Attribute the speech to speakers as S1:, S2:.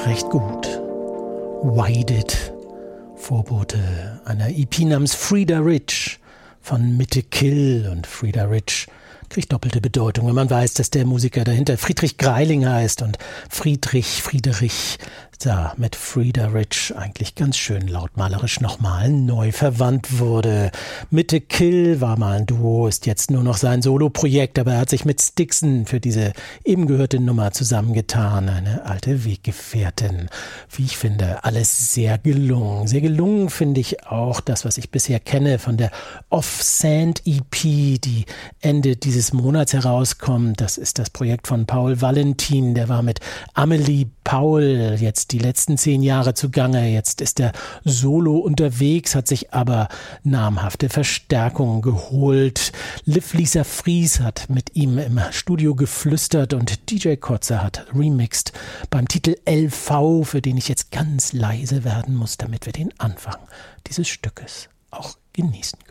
S1: recht gut. Wide-It, Vorbote einer EP namens Frida Rich von Mitte Kill. Und Frida Rich kriegt doppelte Bedeutung, wenn man weiß, dass der Musiker dahinter Friedrich Greiling heißt und Friedrich da mit Frida Rich eigentlich ganz schön lautmalerisch nochmal neu verwandt wurde. Mitte Kill war mal ein Duo, ist jetzt nur noch sein Soloprojekt, aber er hat sich mit Stixon für diese eben gehörte Nummer zusammengetan. Eine alte Weggefährtin. Wie ich finde, alles sehr gelungen. Sehr gelungen finde ich auch das, was ich bisher kenne von der Off-Sand EP, die Ende dieses Monats herauskommt. Das ist das Projekt von Paul Valentin, der war mit Amelie Paul jetzt die letzten 10 Jahre zugange. Jetzt ist er solo unterwegs, hat sich aber namhafte Verstärkungen geholt. Liv Lisa Fries hat mit ihm im Studio geflüstert und DJ Kotze hat remixed beim Titel LV, für den ich jetzt ganz leise werden muss, damit wir den Anfang dieses Stückes auch genießen können.